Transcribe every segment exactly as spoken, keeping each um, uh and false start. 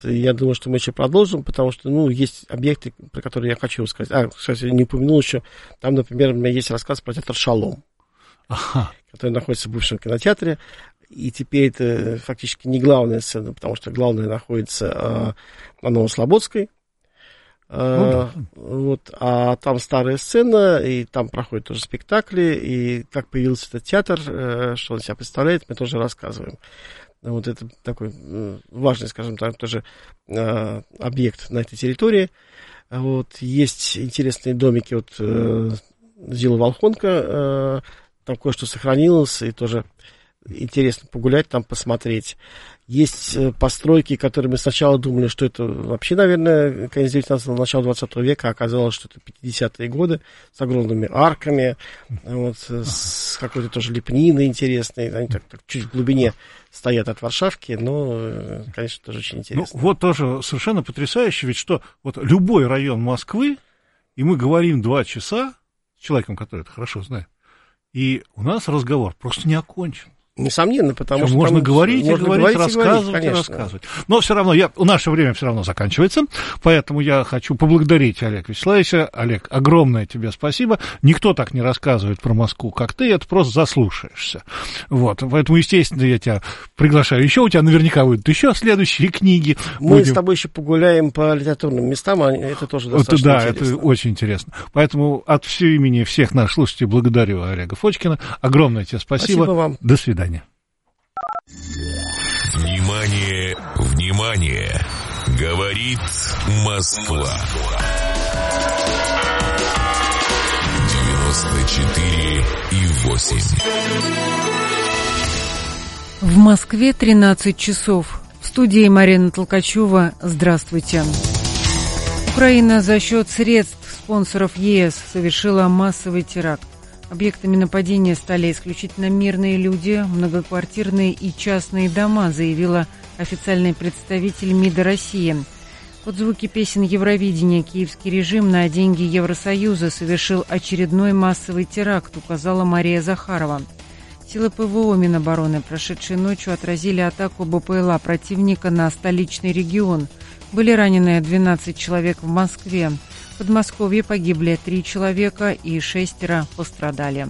Я думаю, что мы еще продолжим, потому что, ну, есть объекты, про которые я хочу сказать. А, кстати, не упомянул еще, там, например, у меня есть рассказ про театр «Шалом», ага. который находится в бывшем кинотеатре, и теперь это фактически не главная сцена, потому что главная находится а, на Новослободской, а, ну, да. вот, а там старая сцена, и там проходят тоже спектакли, и как появился этот театр, что он себя представляет, мы тоже рассказываем. Вот это такой важный, скажем так, тоже э, объект на этой территории. Вот, есть интересные домики от э, Зилы Волхонка, э, там кое-что сохранилось, и тоже интересно погулять, там посмотреть. Есть э, постройки, которые мы сначала думали, что это вообще, наверное, конец девятнадцатого, начало двадцатого века, а оказалось, что это пятидесятые годы, с огромными арками, вот, с какой-то тоже лепниной интересной, они так, так чуть в глубине стоят от Варшавки, но, конечно, тоже очень интересно. Ну, вот тоже совершенно потрясающе, ведь что вот любой район Москвы, и мы говорим два часа с человеком, который это хорошо знает, и у нас разговор просто не окончен. Несомненно, потому что можно говорить, можно говорить, говорить, рассказывать, говорить, и рассказывать. Но все равно, я, наше время все равно заканчивается, поэтому я хочу поблагодарить Олега Вячеславовича. Олег, огромное тебе спасибо. Никто так не рассказывает про Москву, как ты, это просто заслушаешься. Вот, поэтому, естественно, я тебя приглашаю еще, у тебя наверняка будут еще следующие книги. Мы Будем... с тобой еще погуляем по литературным местам, а это тоже достаточно да, интересно. Да, это очень интересно. Поэтому от всего имени всех наших слушателей благодарю Олега Фочкина. Огромное тебе спасибо. Спасибо вам. До свидания. Внимание, внимание! Говорит Москва. девяносто четыре и восемь. В Москве тринадцать часов. В студии Марина Толкачева. Здравствуйте. Украина за счет средств спонсоров ЕС совершила массовый теракт. Объектами нападения стали исключительно мирные люди, многоквартирные и частные дома, заявила официальный представитель МИДа России. Под звуки песен Евровидения киевский режим на деньги Евросоюза совершил очередной массовый теракт, указала Мария Захарова. Силы ПВО Минобороны, прошедшей ночью, отразили атаку БПЛА противника на столичный регион. Были ранены двенадцать человек в Москве. В Подмосковье погибли три человека и шестеро пострадали.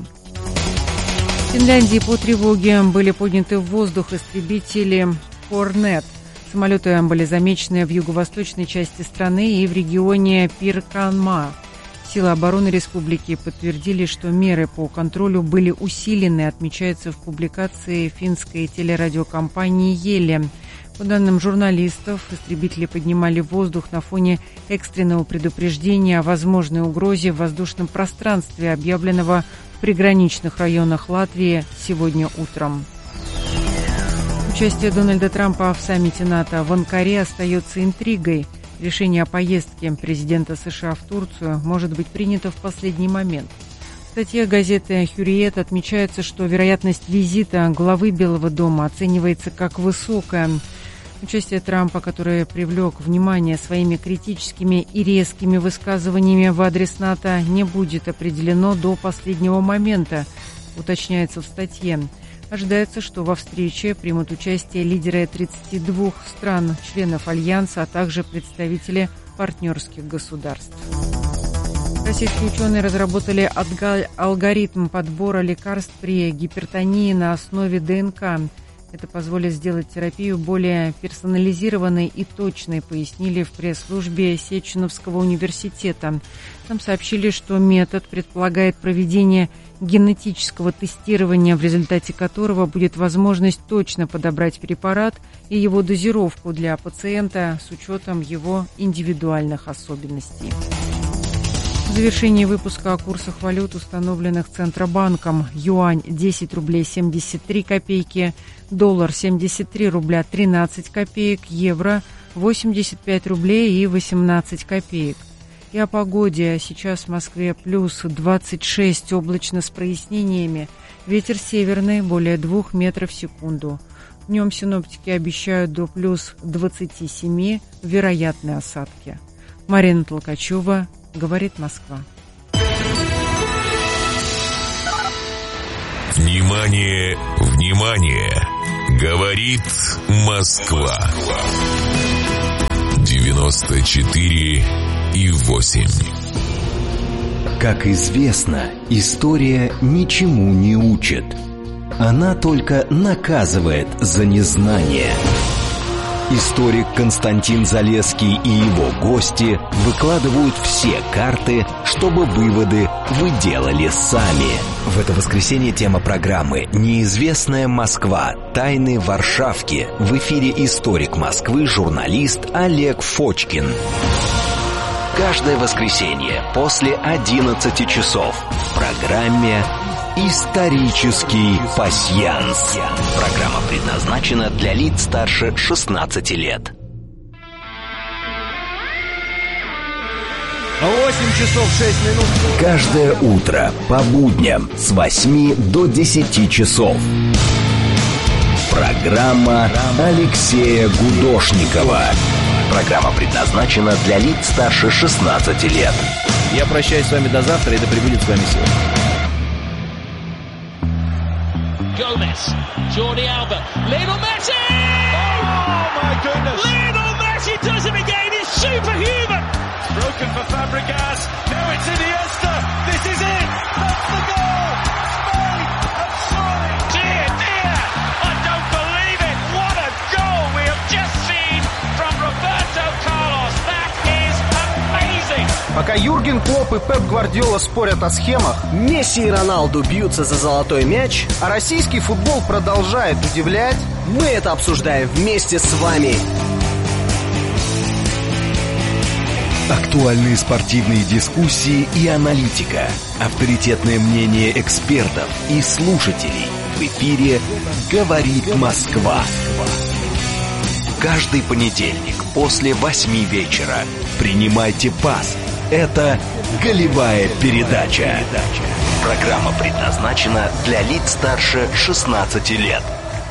В Финляндии по тревоге были подняты в воздух истребители Hornet. Самолеты были замечены в юго-восточной части страны и в регионе Пирканма. Силы обороны республики подтвердили, что меры по контролю были усилены, отмечается в публикации финской телерадиокомпании «Еле». По данным журналистов, истребители поднимали воздух на фоне экстренного предупреждения о возможной угрозе в воздушном пространстве, объявленного в приграничных районах Латвии сегодня утром. Участие Дональда Трампа в саммите НАТО в Анкаре остается интригой. Решение о поездке президента США в Турцию может быть принято в последний момент. В статье газеты «Хюриет» отмечается, что вероятность визита главы Белого дома оценивается как высокая. Участие Трампа, который привлек внимание своими критическими и резкими высказываниями в адрес НАТО, не будет определено до последнего момента, уточняется в статье. Ожидается, что во встрече примут участие лидеры тридцати двух стран, членов Альянса, а также представители партнерских государств. Российские ученые разработали алгоритм подбора лекарств при гипертонии на основе ДНК. Это позволит сделать терапию более персонализированной и точной, пояснили в пресс-службе Сеченовского университета. Там сообщили, что метод предполагает проведение генетического тестирования, в результате которого будет возможность точно подобрать препарат и его дозировку для пациента с учетом его индивидуальных особенностей. В завершении выпуска о курсах валют, установленных Центробанком. Юань – десять рублей семьдесят три копейки, доллар – семьдесят три рубля тринадцать копеек, евро – восемьдесят пять рублей и восемнадцать копеек. И о погоде. Сейчас в Москве плюс двадцать шесть, облачно с прояснениями. Ветер северный, более двух метров в секунду. Днем синоптики обещают до плюс двадцати семи, вероятны осадки. Марина Толкачева, говорит Москва. Внимание, внимание! Говорит Москва. девяносто четыре и восемь. Как известно, история ничему не учит. Она только наказывает за незнание. Историк Константин Залесский и его гости выкладывают все карты, чтобы выводы вы делали сами. В это воскресенье тема программы «Неизвестная Москва. Тайны Варшавки». В эфире историк Москвы, журналист Олег Фочкин. Каждое воскресенье после одиннадцати часов в программе «Исторический пасьянс». Программа предназначена для лиц старше шестнадцати лет. восемь часов шесть минут. Каждое утро по будням с восьми до десяти часов. Программа Алексея Гудошникова. Программа предназначена для лиц старше шестнадцати лет. Я прощаюсь с вами до завтра, и да пребудет с вами сила. Gomez, Jordi Alba, Lionel Messi! Oh my goodness! Lionel Messi does it again, it's superhuman! Broken for Fabregas, now it's Iniesta, this is it! That's the goal! Spain have scored! Dear, dear, I don't believe it! What a goal we have just seen from Roberto Carlos! That is amazing! Пока Юрген Клопп и Пеп Гвардиола спорят о схемах, Месси и Роналду бьются за золотой мяч, а российский футбол продолжает удивлять, мы это обсуждаем вместе с вами. Актуальные спортивные дискуссии и аналитика. Авторитетное мнение экспертов и слушателей. В эфире «Говорит Москва». Каждый понедельник после восьми вечера принимайте пас. Это «Голевая передача». Программа предназначена для лиц старше шестнадцати лет.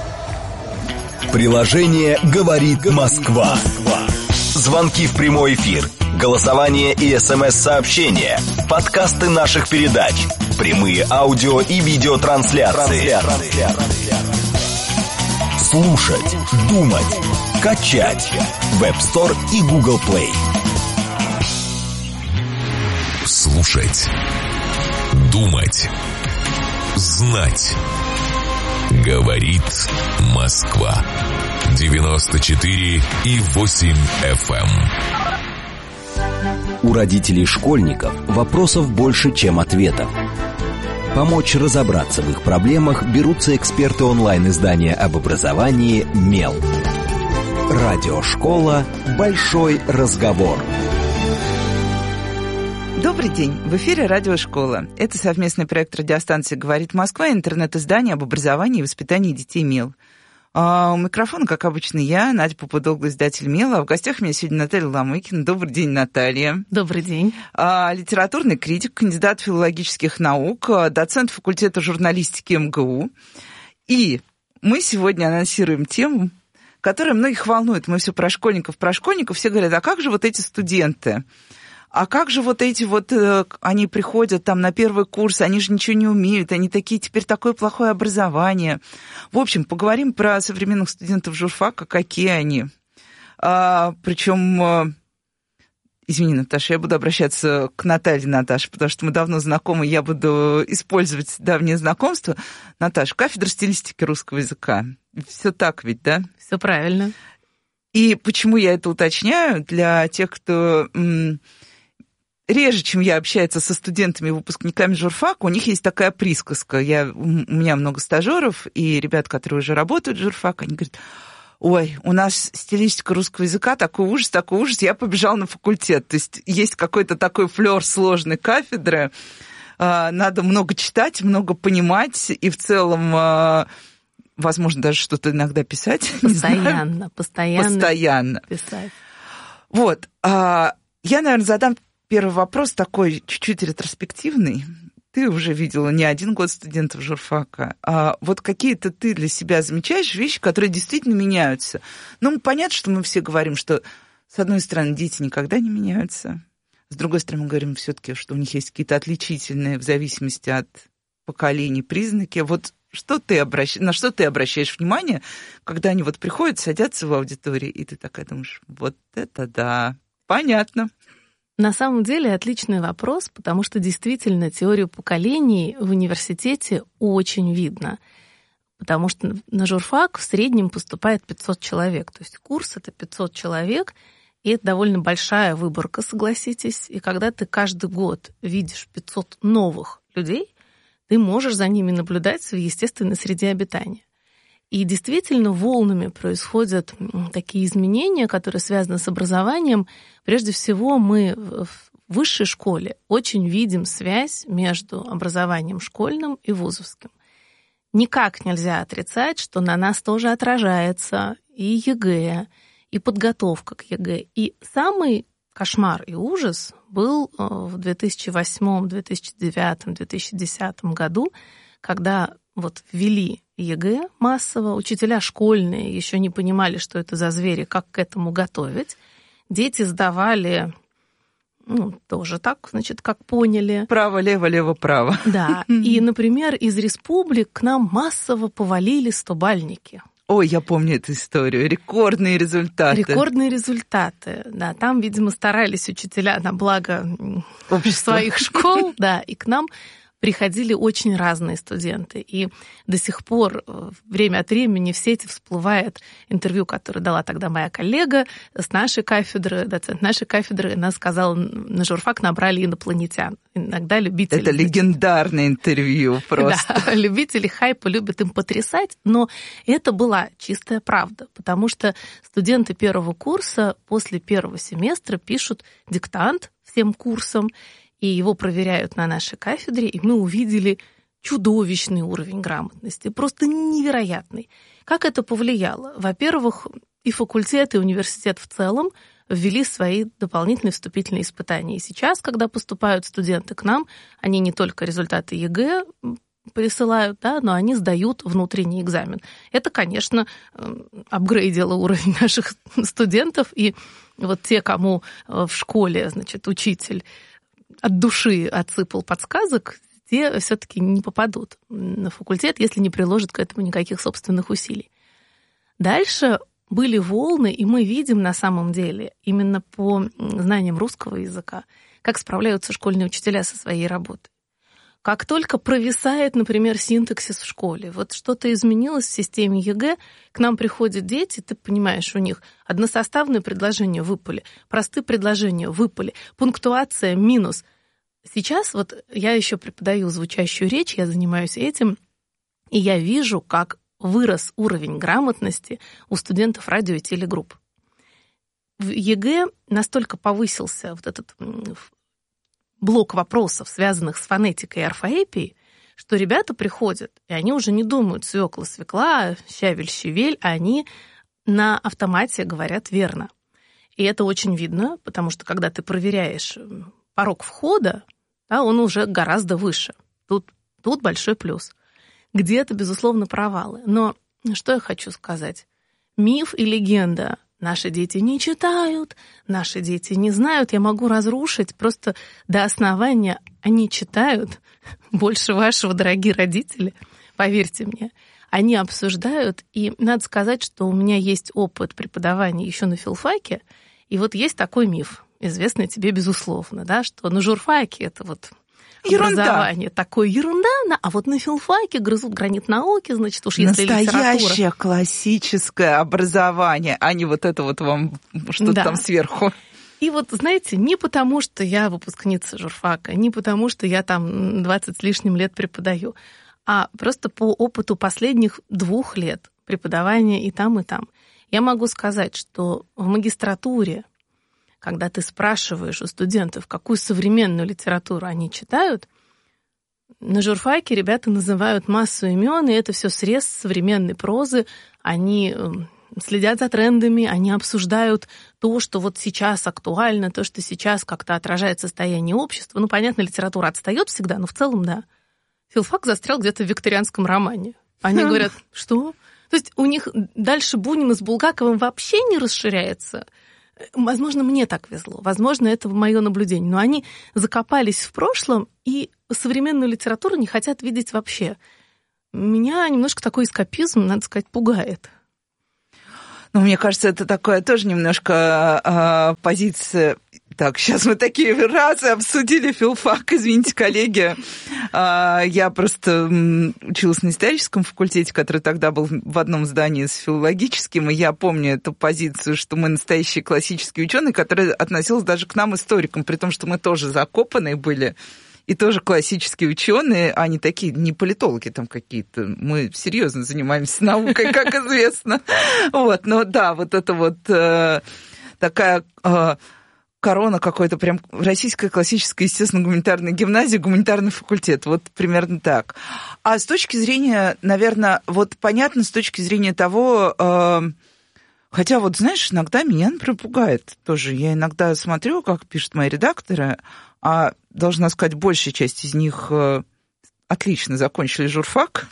Приложение «Говорит Москва». Звонки в прямой эфир, голосование и смс-сообщения, подкасты наших передач, прямые аудио и видеотрансляции. Слушать, думать, качать. Web Store и Google Play. Слушать, думать, знать. Говорит Москва. девяносто четыре и восемь эф эм. У родителей школьников вопросов больше, чем ответов. Помочь разобраться в их проблемах берутся эксперты онлайн-издания об образовании «Мел». Радиошкола «Большой разговор». Добрый день. В эфире «Радиошкола». Это совместный проект радиостанции «Говорит Москва» и интернет-издание об образовании и воспитании детей «Мел». А у микрофона, как обычно, я, Надя Попудогла, издатель «Мела». А в гостях у меня сегодня Наталья Ломыкина. Добрый день, Наталья. Добрый день. А, литературный критик, кандидат филологических наук, доцент факультета журналистики эм гэ у. И мы сегодня анонсируем тему, которая многих волнует. Мы все про школьников, про школьников. Все говорят, а как же вот эти студенты? А как же вот эти вот, они приходят там на первый курс, они же ничего не умеют, они такие, теперь такое плохое образование. В общем, поговорим про современных студентов журфака, какие они. А, причем, извини, Наташа, я буду обращаться к Наталье, Наташа, потому что мы давно знакомы, я буду использовать давнее знакомство. Наташа, кафедра стилистики русского языка. Все так ведь, да? Все правильно. И почему я это уточняю? Для тех, кто... реже, чем я общается со студентами и выпускниками журфака, у них есть такая присказка. Я, у меня много стажеров и ребят, которые уже работают в журфаке, они говорят, ой, у нас стилистика русского языка, такой ужас, такой ужас, я побежал на факультет. То есть есть какой-то такой флёр сложной кафедры, надо много читать, много понимать, и в целом, возможно, даже что-то иногда писать. Постоянно, постоянно. Постоянно. Писать. Вот. Я, наверное, задам первый вопрос такой чуть-чуть ретроспективный. Ты уже видела не один год студентов журфака. А вот какие-то ты для себя замечаешь вещи, которые действительно меняются? Ну, понятно, что мы все говорим, что, с одной стороны, дети никогда не меняются. С другой стороны, мы говорим все-таки, что у них есть какие-то отличительные, в зависимости от поколений, признаки. Вот что ты обращ... на что ты обращаешь внимание, когда они вот приходят, садятся в аудитории, и ты такая думаешь, вот это да... Понятно. На самом деле отличный вопрос, потому что действительно теорию поколений в университете очень видно. Потому что на журфак в среднем поступает пятьсот человек. То есть курс — это пятьсот человек, и это довольно большая выборка, согласитесь. И когда ты каждый год видишь пятьсот новых людей, ты можешь за ними наблюдать в естественной среде обитания. И действительно волнами происходят такие изменения, которые связаны с образованием. Прежде всего, мы в высшей школе очень видим связь между образованием школьным и вузовским. Никак нельзя отрицать, что на нас тоже отражается и ЕГЭ, и подготовка к ЕГЭ. И самый кошмар и ужас был в две тысячи восьмом, две тысячи девятом, две тысячи десятом году, когда вот ввели ЕГЭ массово, учителя школьные еще не понимали, что это за звери, как к этому готовить. Дети сдавали, ну, тоже так, значит, как поняли. Право, лево, лево, право. Да, и, например, из республик к нам массово повалили стобальники. Ой, я помню эту историю. Рекордные результаты. Рекордные результаты, да. Там, видимо, старались учителя на благо общества своих школ, да, и к нам приходили очень разные студенты. И до сих пор время от времени в сети всплывает интервью, которое дала тогда моя коллега с нашей кафедры, доцент нашей кафедры. Она сказала, на журфак набрали инопланетян. Иногда любители... Это легендарное интервью просто. Да, любители хайпа любят им потрясать, но это была чистая правда, потому что студенты первого курса после первого семестра пишут диктант всем курсам, и его проверяют на нашей кафедре, и мы увидели чудовищный уровень грамотности, просто невероятный. Как это повлияло? Во-первых, и факультет, и университет в целом ввели свои дополнительные вступительные испытания. И сейчас, когда поступают студенты к нам, они не только результаты ЕГЭ присылают, да, но они сдают внутренний экзамен. Это, конечно, апгрейдило уровень наших студентов, и вот те, кому в школе, значит, учитель от души отсыпал подсказок, те все-таки не попадут на факультет, если не приложат к этому никаких собственных усилий. Дальше были волны, и мы видим на самом деле именно по знаниям русского языка, как справляются школьные учителя со своей работой. Как только провисает, например, синтаксис в школе, вот что-то изменилось в системе ЕГЭ, к нам приходят дети, ты понимаешь, у них односоставные предложения выпали, простые предложения выпали, пунктуация минус. Сейчас вот я еще преподаю звучащую речь, я занимаюсь этим, и я вижу, как вырос уровень грамотности у студентов радио и телегрупп. В ЕГЭ настолько повысился вот этот блок вопросов, связанных с фонетикой и орфоэпией, что ребята приходят, и они уже не думают свекла-свекла, щавель-щавель, а они на автомате говорят верно. И это очень видно, потому что когда ты проверяешь порог входа, да, он уже гораздо выше. Тут, тут большой плюс. Где-то, безусловно, провалы. Но что я хочу сказать? Миф и легенда. Наши дети не читают, наши дети не знают. Я могу разрушить просто до основания. Они читают больше вашего, дорогие родители, поверьте мне. Они обсуждают, и надо сказать, что у меня есть опыт преподавания еще на филфаке, и вот есть такой миф, известный тебе, безусловно, да, что на журфаке это вот ерунда. Образование такое ерунда, а вот на филфаке грызут гранит науки, значит, уж если настоящее литература... классическое образование, а не вот это вот вам что-то да. там сверху. И вот, знаете, не потому, что я выпускница журфака, не потому, что я там двадцать с лишним лет преподаю, а просто по опыту последних двух лет преподавания и там, и там. Я могу сказать, что в магистратуре, когда ты спрашиваешь у студентов, какую современную литературу они читают, на журфаке ребята называют массу имен, и это все срез современной прозы. Они следят за трендами, они обсуждают то, что вот сейчас актуально, то, что сейчас как-то отражает состояние общества. Ну, понятно, литература отстает всегда, но в целом, да. Филфак застрял где-то в викторианском романе. Они говорят, что? То есть у них дальше Бунина с Булгаковым вообще не расширяется. Возможно, мне так везло, возможно, это мое наблюдение, но они закопались в прошлом и современную литературу не хотят видеть вообще. Меня немножко такой эскапизм, надо сказать, пугает. Ну, мне кажется, это такое тоже немножко э, позиция... Так, сейчас мы такие раз обсудили филфак, извините, коллеги. Э, я просто училась на историческом факультете, который тогда был в одном здании с филологическим, и я помню эту позицию, что мы настоящие классические ученые, которая относилась даже к нам, историкам, при том, что мы тоже закопанные были. И тоже классические ученые, а не такие, не политологи там какие-то. Мы серьезно занимаемся наукой, как известно. Вот, но да, вот это вот э, такая э, корона какой-то прям российская классическая, естественно, гуманитарная гимназия, гуманитарный факультет. Вот примерно так. А с точки зрения, наверное, вот понятно с точки зрения того... Э, хотя вот, знаешь, иногда меня, например, пугает тоже. Я иногда смотрю, как пишут мои редакторы, а должна сказать, большая часть из них отлично закончили журфак.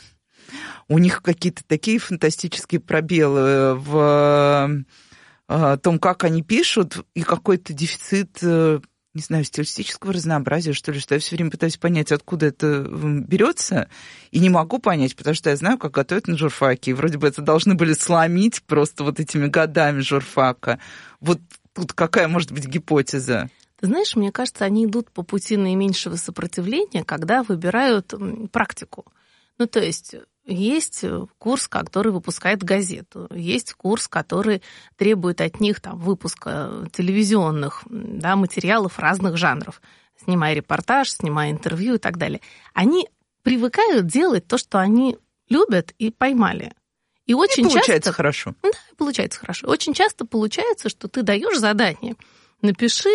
У них какие-то такие фантастические пробелы в том, как они пишут, и какой-то дефицит, не знаю, стилистического разнообразия, что ли, что я все время пытаюсь понять, откуда это берется, и не могу понять, потому что я знаю, как готовят на журфаке, и вроде бы это должны были сломить просто вот этими годами журфака. Вот тут какая может быть гипотеза? Ты знаешь, мне кажется, они идут по пути наименьшего сопротивления, когда выбирают практику. Ну, то есть есть курс, который выпускает газету, есть курс, который требует от них там, выпуска телевизионных, да, материалов разных жанров, снимая репортаж, снимая интервью и так далее. Они привыкают делать то, что они любят и поймали. И очень и получается часто, хорошо. Да, получается хорошо. Очень часто получается, что ты даешь задание. Напиши,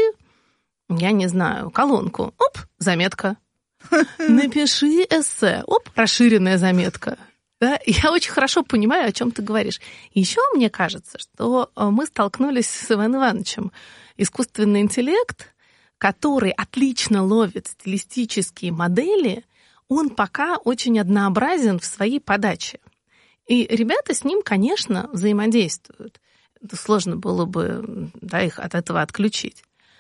я не знаю, колонку. Оп, заметка. Напиши эссе. Оп, расширенная заметка. Да? Я очень хорошо понимаю, о чем ты говоришь. Еще мне кажется, что мы столкнулись с Иваном Ивановичем. Искусственный интеллект, который отлично ловит стилистические модели, он пока очень однообразен в своей подаче. И ребята с ним, конечно, взаимодействуют. Это сложно было бы, да, их от этого отключить.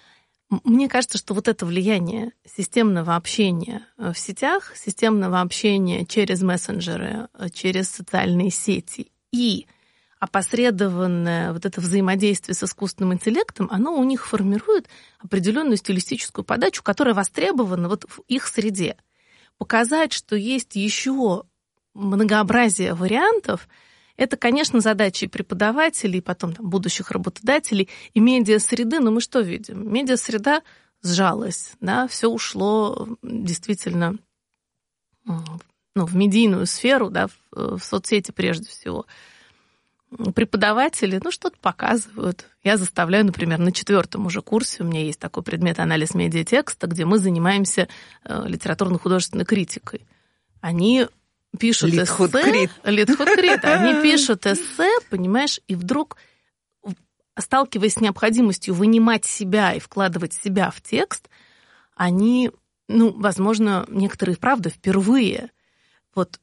Мне кажется, что вот это влияние системного общения в сетях, системного общения через мессенджеры, через социальные сети и опосредованное вот это взаимодействие с искусственным интеллектом, оно у них формирует определенную стилистическую подачу, которая востребована вот в их среде. Показать, что есть еще многообразие вариантов, это, конечно, задача и преподавателей, и потом там, будущих работодателей, и медиа-среды. Но мы что видим? Медиа-среда сжалась, да, все ушло действительно ну, в медийную сферу, да, в, в соцсети прежде всего. Преподаватели, ну, что-то показывают. Я заставляю, например, на четвертом уже курсе, у меня есть такой предмет анализ медиатекста, где мы занимаемся э, литературно-художественной критикой. Они пишут эссе, литхудкрит, они пишут эссе, понимаешь, и вдруг, сталкиваясь с необходимостью вынимать себя и вкладывать себя в текст, они, ну, возможно, некоторые, правда, впервые вот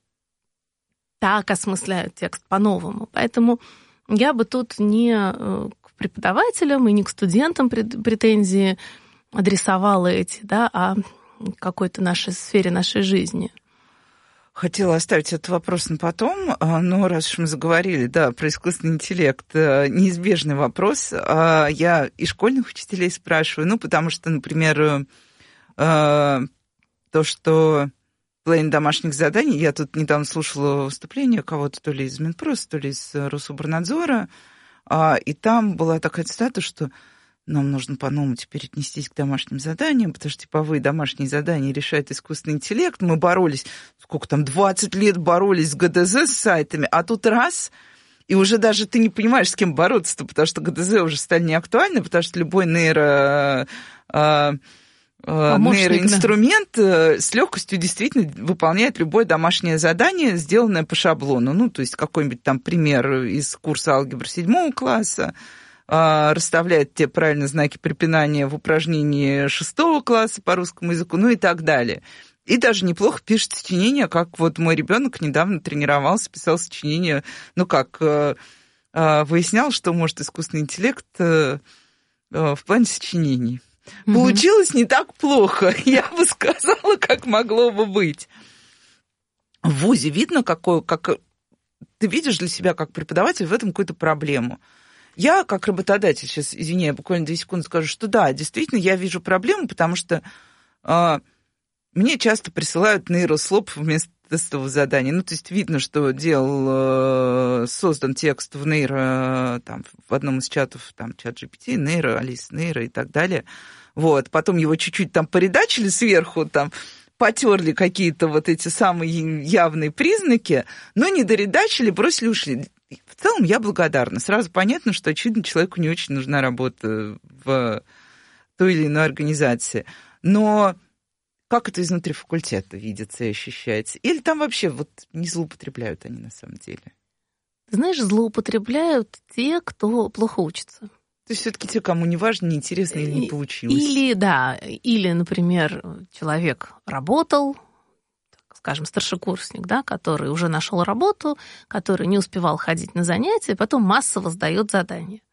так осмысляют текст по-новому. Поэтому я бы тут не к преподавателям и не к студентам претензии адресовала эти, да, а какой-то нашей сфере нашей жизни. Хотела оставить этот вопрос на потом, но раз уж мы заговорили, да, про искусственный интеллект, неизбежный вопрос. Я и школьных учителей спрашиваю, ну, потому что, например, то, что половина домашних заданий, я тут недавно слушала выступление кого-то то ли из Минпроса, то ли из Рособорнадзора, и там была такая цитата, что нам нужно по-новому теперь отнестись к домашним заданиям, потому что типовые домашние задания решает искусственный интеллект. Мы боролись, сколько там, двадцать лет боролись с ГДЗ, с сайтами, а тут раз, и уже даже ты не понимаешь, с кем бороться-то, потому что ГДЗ уже стали неактуальны, потому что любой нейро... нейроинструмент да. с легкостью действительно выполняет любое домашнее задание, сделанное по шаблону. Ну, то есть какой-нибудь там пример из курса алгебры седьмого класса, расставляет те правильные знаки препинания в упражнении шестого класса по русскому языку, ну и так далее. И даже неплохо пишет сочинения, как вот мой ребенок недавно тренировался, писал сочинение, ну как, выяснял, что может искусственный интеллект в плане сочинений. Mm-hmm. Получилось не так плохо, я бы сказала, как могло бы быть. В вузе видно, какой, как... ты видишь для себя как преподаватель в этом какую-то проблему. Я, как работодатель, сейчас, извини, я буквально две секунды скажу, что да, действительно, я вижу проблему, потому что э, мне часто присылают нейрослоп вместо тестового задания. Ну, то есть видно, что делал, э, создан текст в нейро, там, в одном из чатов, там, чат джи пи ти, нейро, Алис, нейро и так далее. Вот, потом его чуть-чуть там поредачили сверху, там, потерли какие-то вот эти самые явные признаки, но не доредачили, бросили, ушли. В целом я благодарна. Сразу понятно, что, очевидно, человеку не очень нужна работа в той или иной организации. Но как это изнутри факультета видится и ощущается? Или там вообще вот не злоупотребляют они на самом деле? Знаешь, злоупотребляют те, кто плохо учится. То есть все-таки те, кому не важно, неинтересно или не получилось. Или, да, или, например, человек работал, скажем, старшекурсник, да, который уже нашел работу, который не успевал ходить на занятия, потом массово сдает задания.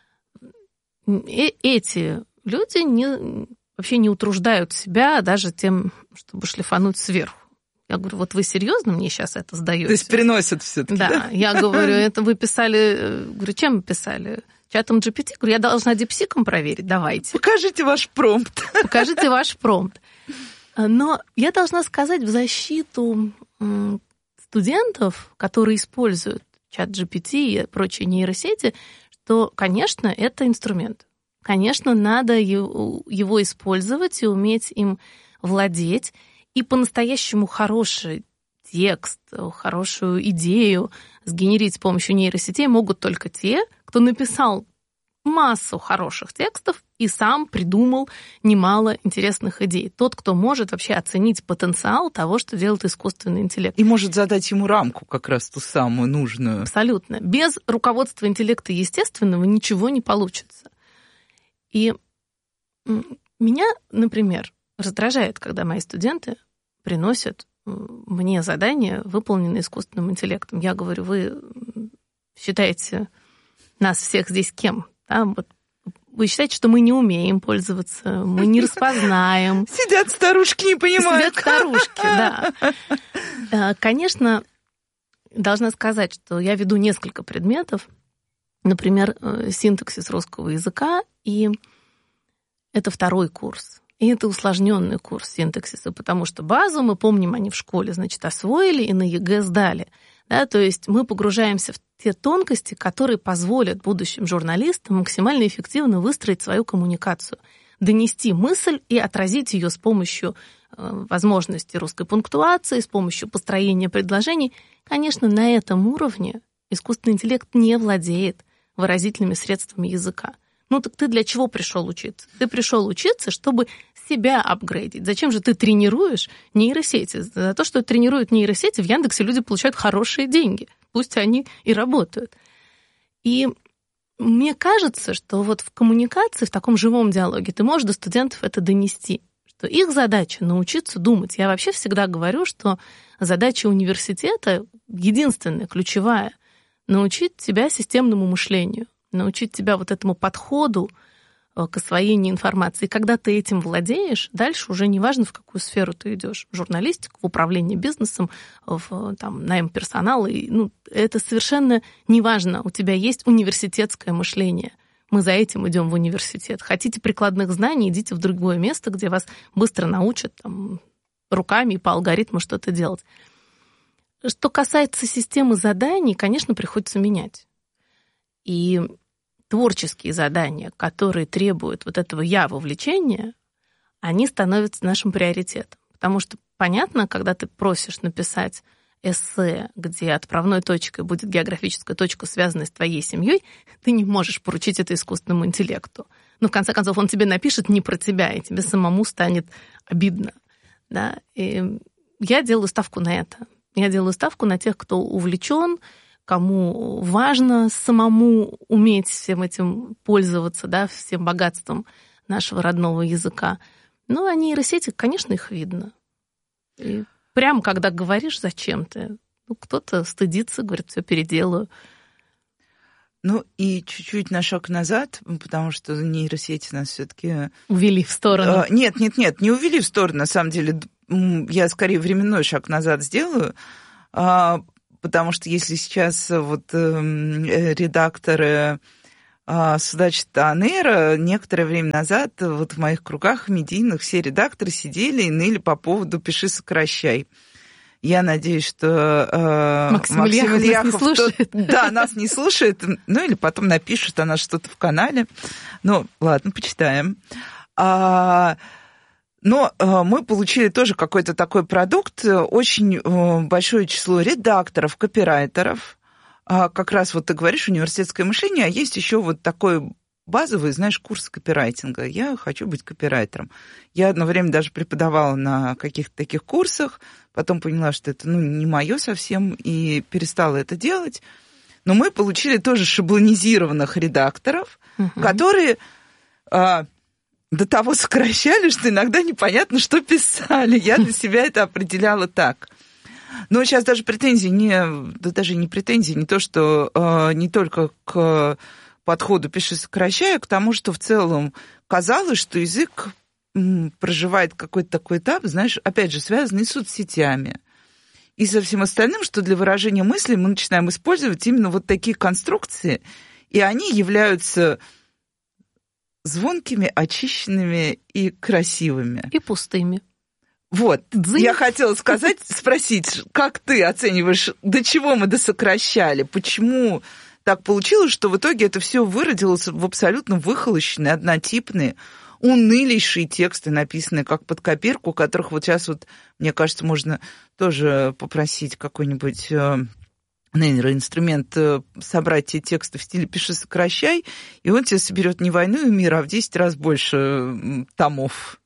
И эти люди не, вообще не утруждают себя даже тем, чтобы шлифануть сверху. Я говорю, вот вы серьезно мне сейчас это сдаете? То есть приносят все-таки, да? Да, я говорю, это вы писали, говорю, чем вы писали? Чатом джи пи ти? Говорю, я должна дипсиком проверить, давайте. Покажите ваш промпт. Покажите ваш промпт. Но я должна сказать в защиту студентов, которые используют чат джи пи ти и прочие нейросети, что, конечно, это инструмент. Конечно, надо его использовать и уметь им владеть. И по-настоящему хороший текст, хорошую идею сгенерить с помощью нейросетей могут только те, кто написал массу хороших текстов и сам придумал немало интересных идей. Тот, кто может вообще оценить потенциал того, что делает искусственный интеллект. И может задать ему рамку как раз ту самую нужную. Абсолютно. Без руководства интеллекта естественного ничего не получится. И меня, например, раздражает, когда мои студенты приносят мне задания, выполненные искусственным интеллектом. Я говорю, вы считаете нас всех здесь кем? Да, вот вы считаете, что мы не умеем пользоваться, мы не распознаем. Сидят старушки, не понимают. Сидят старушки, да. Конечно, должна сказать, что я веду несколько предметов, например, синтаксис русского языка, и это второй курс. И это усложненный курс синтаксиса, потому что базу, мы помним, они в школе, значит, освоили и на ЕГЭ сдали. Да, то есть мы погружаемся в те тонкости, которые позволят будущим журналистам максимально эффективно выстроить свою коммуникацию, донести мысль и отразить ее с помощью э, возможности русской пунктуации, с помощью построения предложений. Конечно, на этом уровне искусственный интеллект не владеет выразительными средствами языка. Ну так ты для чего пришел учиться? Ты пришел учиться, чтобы себя апгрейдить. Зачем же ты тренируешь нейросети? За то, что тренируют нейросети, в Яндексе люди получают хорошие деньги. Пусть они и работают. И мне кажется, что вот в коммуникации, в таком живом диалоге ты можешь до студентов это донести, что их задача научиться думать. Я вообще всегда говорю, что задача университета единственная, ключевая, научить тебя системному мышлению, научить тебя вот этому подходу к освоению информации. И когда ты этим владеешь, дальше уже не важно, в какую сферу ты идешь. В журналистику, в управление бизнесом, в там, найм персонала. И, ну, это совершенно не важно. У тебя есть университетское мышление. Мы за этим идем в университет. Хотите прикладных знаний, идите в другое место, где вас быстро научат там, руками и по алгоритму что-то делать. Что касается системы заданий, конечно, приходится менять. И творческие задания, которые требуют вот этого я-вовлечения, они становятся нашим приоритетом. Потому что, понятно, когда ты просишь написать эссе, где отправной точкой будет географическая точка, связанная с твоей семьей, ты не можешь поручить это искусственному интеллекту. Но, в конце концов, он тебе напишет не про тебя, и тебе самому станет обидно. Да? И я делаю ставку на это. Я делаю ставку на тех, кто увлечен, кому важно самому уметь всем этим пользоваться, да, всем богатством нашего родного языка. Ну, а нейросети, конечно, их видно. И прямо когда говоришь зачем-то, ну, кто-то стыдится, говорит, все переделаю. Ну, и чуть-чуть на шаг назад, потому что нейросети нас все-таки увели в сторону. Нет, нет, нет, не увели в сторону. На самом деле, я скорее временной шаг назад сделаю, потому что если сейчас вот редакторы судачит Танейра, некоторое время назад вот в моих кругах медийных все редакторы сидели и ныли по поводу «пиши, сокращай». Я надеюсь, что э, Максим, Максим Ильяхов, Ильяхов нас не слушает. То, да, нас не слушает. Ну, или потом напишет она что-то в канале. Ну, ладно, почитаем. А, но а, мы получили тоже какой-то такой продукт. Очень а, большое число редакторов, копирайтеров. А, как раз вот ты говоришь университетское мышление, а есть еще вот такой базовый, знаешь, курс копирайтинга. Я хочу быть копирайтером. Я одно время даже преподавала на каких-то таких курсах, потом поняла, что это ну, не мое совсем, и перестала это делать. Но мы получили тоже шаблонизированных редакторов, угу. которые а, до того сокращали, что иногда непонятно, что писали. Я для себя это определяла так. Но сейчас даже претензии не... Да даже не претензии, не то, что а, не только к подходу «пиши, сокращай», а к тому, что в целом казалось, что язык проживает какой-то такой этап, знаешь, опять же, связанный с соцсетями и со всем остальным, что для выражения мысли мы начинаем использовать именно вот такие конструкции, и они являются звонкими, очищенными и красивыми. И пустыми. Вот. Дзынь. Я хотела сказать, спросить, как ты оцениваешь, до чего мы досокращали, почему так получилось, что в итоге это все выродилось в абсолютно выхолощенные, однотипные, унылейшие тексты, написанные как под копирку, которых вот сейчас вот, мне кажется, можно тоже попросить какой-нибудь нейроинструмент собрать те тексты в стиле «пиши, сокращай», и он тебе соберет не «Войну и мир», а в десять раз больше томов.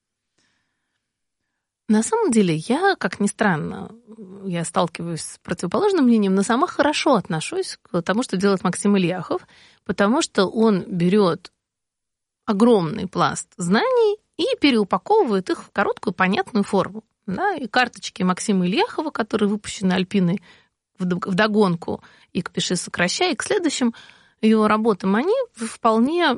На самом деле, я, как ни странно, я сталкиваюсь с противоположным мнением, но сама хорошо отношусь к тому, что делает Максим Ильяхов, потому что он берет огромный пласт знаний и переупаковывает их в короткую, понятную форму. Да? И карточки Максима Ильяхова, которые выпущены Альпиной вдогонку и к «пиши, сокращай», и к следующим его работам, они вполне,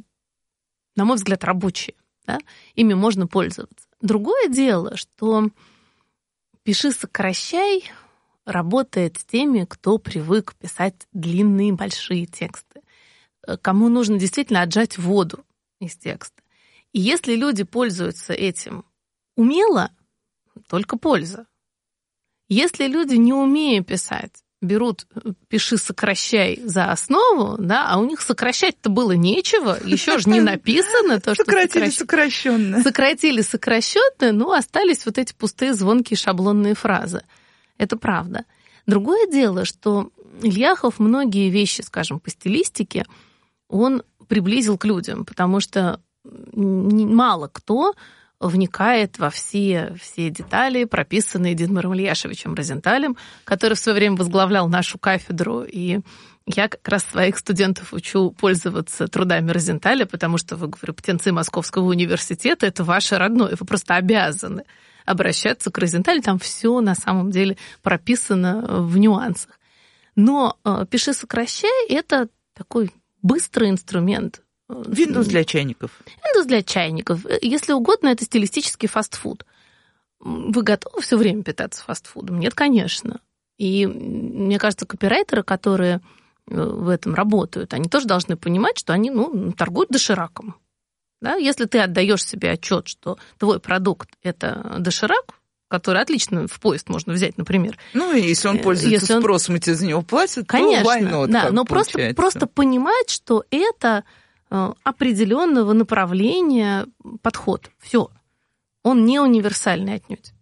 на мой взгляд, рабочие. Да? Ими можно пользоваться. Другое дело, что «пиши, сокращай» работает с теми, кто привык писать длинные, большие тексты, кому нужно действительно отжать воду из текста. И если люди пользуются этим умело, только польза. Если люди, не умея писать, берут «пиши, сокращай» за основу, да, а у них сокращать-то было нечего, еще же не написано то, что сократили сокращенно. Сократили сокращенно, ну, остались вот эти пустые, звонкие, шаблонные фразы. Это правда. Другое дело, что Ильяхов многие вещи, скажем, по стилистике, он приблизил к людям, потому что мало кто вникает во все, все детали, прописанные Дитмаром Ильяшевичем Розенталем, который в свое время возглавлял нашу кафедру. И я как раз своих студентов учу пользоваться трудами Розенталя, потому что, вы, говорю, птенцы Московского университета — это ваше родное. Вы просто обязаны обращаться к Розенталю. Там все на самом деле прописано в нюансах. Но «пиши, сокращай» — это такой быстрый инструмент. Windows для чайников. Windows для чайников. Если угодно, это стилистический фастфуд. Вы готовы все время питаться фастфудом? Нет, конечно. И мне кажется, копирайтеры, которые в этом работают, они тоже должны понимать, что они ну, торгуют дошираком. Да? Если ты отдаешь себе отчет, что твой продукт – это доширак, который отлично в поезд можно взять, например. Ну, и если он пользуется если спросом, он... и тебе за него платят, конечно, то why not, да, но просто, просто понимать, что это определенного направления подход. Все. Он не универсальный отнюдь.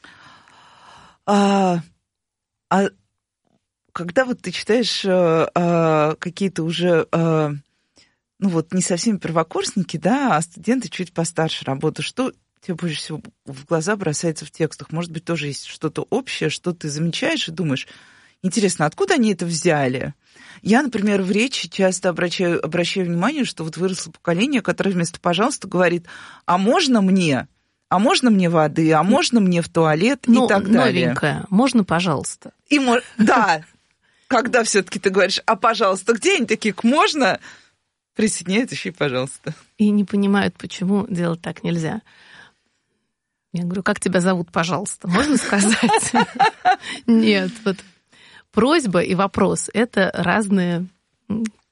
А, а когда вот ты читаешь а, какие-то уже, а, ну вот не совсем первокурсники, да, а студенты чуть постарше работают, что тебе больше всего в глаза бросается в текстах? Может быть, тоже есть что-то общее, что ты замечаешь и думаешь, интересно, откуда они это взяли? Я, например, в речи часто обращаю, обращаю внимание, что вот выросло поколение, которое вместо «пожалуйста» говорит «а можно мне?», «а можно мне воды?», «а можно мне в туалет?» ну, и так далее. Новенькое. «Можно, пожалуйста?» И, да, когда все-таки ты говоришь «а пожалуйста, где?» они такие «можно?» присоединяют еще и «пожалуйста». И не понимают, почему делать так нельзя. Я говорю, как тебя зовут, пожалуйста? Можно сказать? Нет, вот. Просьба и вопрос – это разные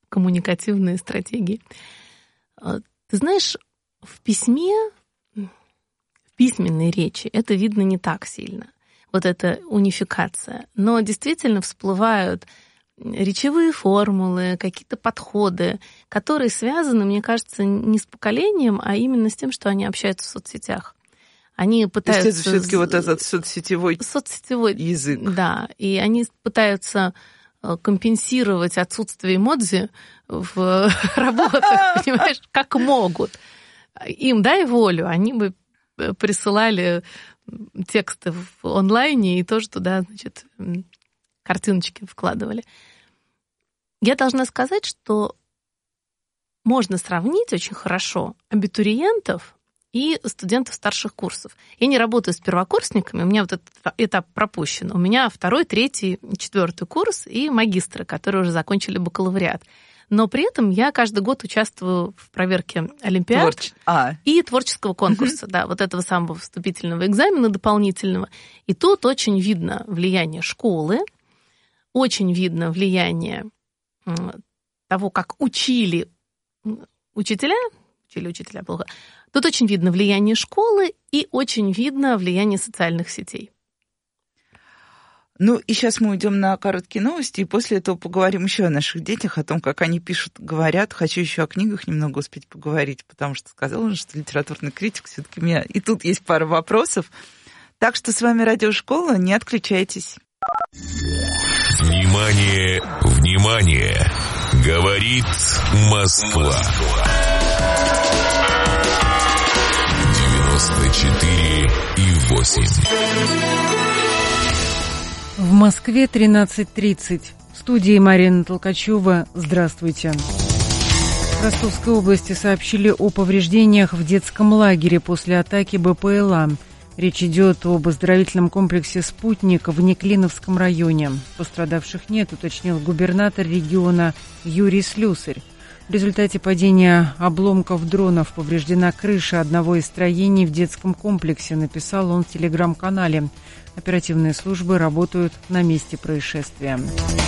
коммуникативные стратегии. Ты знаешь, в письме, в письменной речи это видно не так сильно. Вот эта унификация. Но действительно всплывают речевые формулы, какие-то подходы, которые связаны, мне кажется, не с поколением, а именно с тем, что они общаются в соцсетях. Они пытаются... То есть это все-таки вот этот соцсетевой, соцсетевой язык. Да, и они пытаются компенсировать отсутствие эмодзи в работах, понимаешь, как могут. Им дай волю, они бы присылали тексты в онлайне и тоже туда, значит, картиночки вкладывали. Я должна сказать, что можно сравнить очень хорошо абитуриентов и студентов старших курсов. Я не работаю с первокурсниками, у меня вот этот этап пропущен. У меня второй, третий, четвертый курс и магистры, которые уже закончили бакалавриат. Но при этом я каждый год участвую в проверке олимпиад Творч... а. и творческого конкурса, да, вот этого самого вступительного экзамена дополнительного. И тут очень видно влияние школы, очень видно влияние того, как учили учителя, учили учителя плохо, тут очень видно влияние школы и очень видно влияние социальных сетей. Ну, и сейчас мы уйдем на короткие новости, и после этого поговорим еще о наших детях, о том, как они пишут, говорят. Хочу еще о книгах немного успеть поговорить, потому что сказала уже, что литературный критик все-таки у меня. И тут есть пара вопросов. Так что с вами Радиошкола, не отключайтесь. Внимание, внимание! Говорит Москва. девяносто четыре и восемь. В Москве тринадцать тридцать. В студии Марина Толкачева. Здравствуйте. В Ростовской области сообщили о повреждениях в детском лагере после атаки БПЛА. Речь идет об оздоровительном комплексе «Спутник» в Неклиновском районе. Пострадавших нет, уточнил губернатор региона Юрий Слюсарь. В результате падения обломков дронов повреждена крыша одного из строений в детском комплексе, написал он в телеграм-канале. Оперативные службы работают на месте происшествия.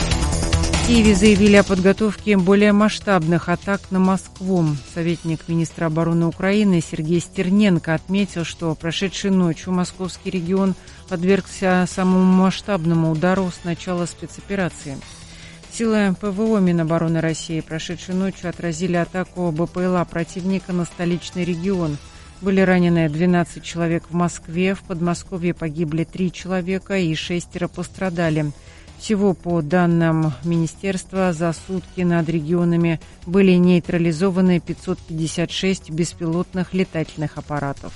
В Киеве заявили о подготовке более масштабных атак на Москву. Советник министра обороны Украины Сергей Стерненко отметил, что прошедшей ночью московский регион подвергся самому масштабному удару с начала спецоперации. Силы ПВО Минобороны России прошедшей ночью отразили атаку БПЛА противника на столичный регион. Были ранены двенадцать человек в Москве, в Подмосковье погибли три человека и шестеро пострадали. Всего, по данным министерства, за сутки над регионами были нейтрализованы пятьсот пятьдесят шесть беспилотных летательных аппаратов.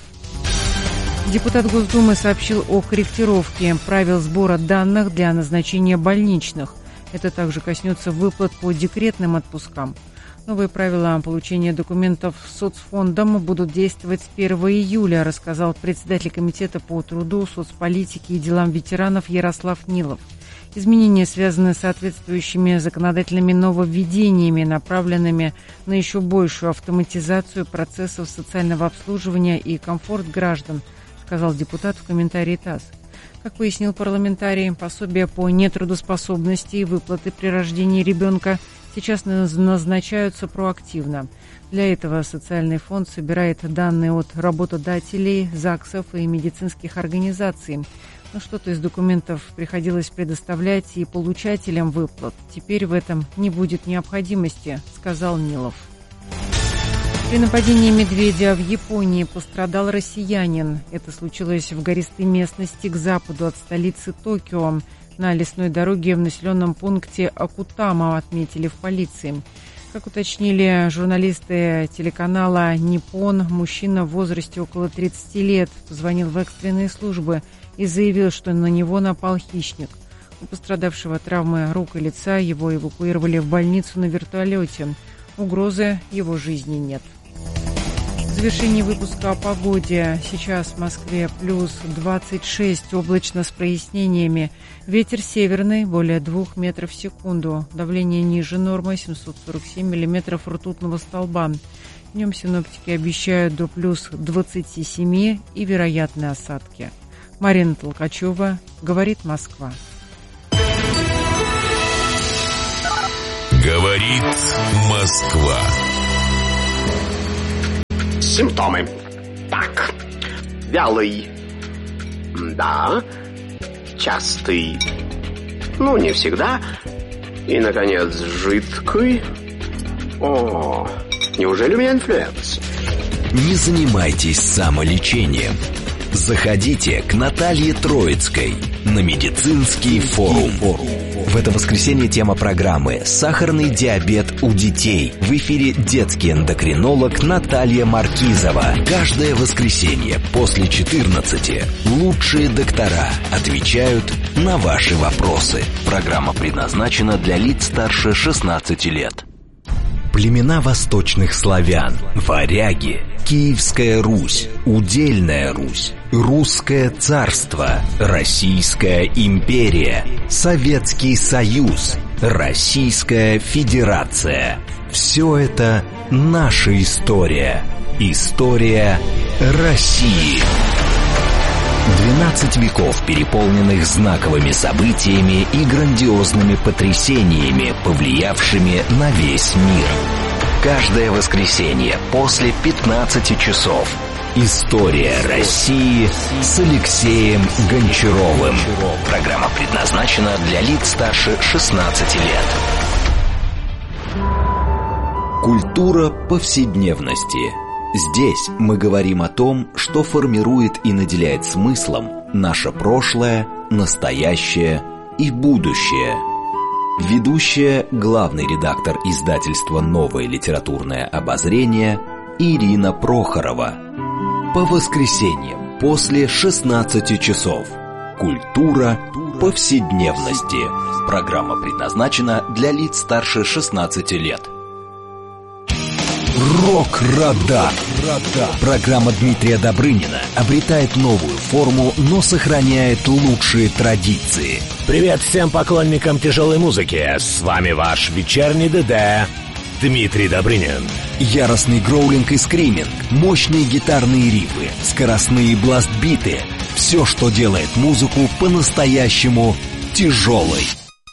Депутат Госдумы сообщил о корректировке правил сбора данных для назначения больничных. Это также коснется выплат по декретным отпускам. Новые правила получения документов соцфондом будут действовать с первого июля, рассказал председатель комитета по труду, соцполитике и делам ветеранов Ярослав Нилов. Изменения связаны с соответствующими законодательными нововведениями, направленными на еще большую автоматизацию процессов социального обслуживания и комфорт граждан, сказал депутат в комментарии ТАСС. Как пояснил парламентарий, пособия по нетрудоспособности и выплаты при рождении ребенка сейчас назначаются проактивно. Для этого социальный фонд собирает данные от работодателей, ЗАГСов и медицинских организаций. Но что-то из документов приходилось предоставлять и получателям выплат. Теперь в этом не будет необходимости, сказал Нилов. При нападении медведя в Японии пострадал россиянин. Это случилось в гористой местности к западу от столицы Токио. На лесной дороге в населенном пункте Акутама, отметили в полиции. Как уточнили журналисты телеканала «Ниппон», мужчина в возрасте около тридцати лет позвонил в экстренные службы и заявил, что на него напал хищник. У пострадавшего травмы рук и лица, его эвакуировали в больницу на вертолете. Угрозы его жизни нет. В завершении выпуска о погоде. Сейчас в Москве плюс двадцать шесть, облачно с прояснениями. Ветер северный, более двух метров в секунду. Давление ниже нормы, семьсот сорок семь миллиметров ртутного столба. Днем синоптики обещают до плюс двадцати семи и вероятные осадки. Марина Толкачева, говорит Москва. Говорит Говорит Москва. Симптомы. Так. Вялый. Да. Частый. Ну, не всегда. И, наконец, жидкий. О, неужели у меня инфлюенс? Не занимайтесь самолечением. Заходите к Наталье Троицкой на медицинский форум. В это воскресенье тема программы «Сахарный диабет у детей». В эфире детский эндокринолог Наталья Маркизова. Каждое воскресенье после четырнадцати лучшие доктора отвечают на ваши вопросы. Программа предназначена для лиц старше шестнадцати лет. Племена восточных славян, варяги, Киевская Русь, Удельная Русь, Русское царство, Российская империя, Советский Союз, Российская Федерация. Все это наша история. История России. двенадцать веков, переполненных знаковыми событиями и грандиозными потрясениями, повлиявшими на весь мир. Каждое воскресенье после пятнадцати часов. История России с Алексеем Гончаровым. Программа предназначена для лиц старше шестнадцати лет. Культура повседневности. Здесь мы говорим о том, что формирует и наделяет смыслом наше прошлое, настоящее и будущее. Ведущая, главный редактор издательства «Новое литературное обозрение» Ирина Прохорова. По воскресеньям после шестнадцати часов. Культура повседневности. Программа предназначена для лиц старше шестнадцати лет. Рок-радар. Программа Дмитрия Добрынина обретает новую форму, но сохраняет лучшие традиции. Привет всем поклонникам тяжелой музыки. С вами ваш вечерний ДД Дмитрий Добрынин. Яростный гроулинг и скриминг, мощные гитарные рифы, скоростные бластбиты. Все, что делает музыку по-настоящему тяжелой.